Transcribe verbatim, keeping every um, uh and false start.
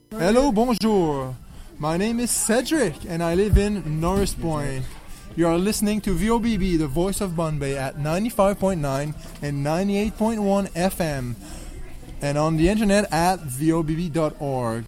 Hello, bonjour. My name is Cedric and I live in Norris Point. You are listening to V O B B, the voice of Bombay, at ninety-five point nine and ninety-eight point one F M, and on the internet at V O B B dot org.